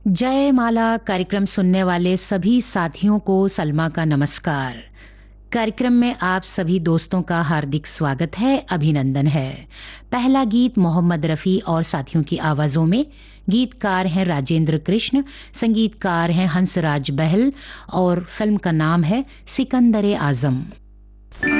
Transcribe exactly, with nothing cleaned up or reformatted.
जय माला कार्यक्रम सुनने वाले सभी साथियों को सलमा का नमस्कार। कार्यक्रम में आप सभी दोस्तों का हार्दिक स्वागत है, अभिनंदन है। पहला गीत मोहम्मद रफी और साथियों की आवाजों में। गीतकार हैं राजेंद्र कृष्ण, संगीतकार हैं हंसराज बहल और फिल्म का नाम है सिकंदर-ए-आजम।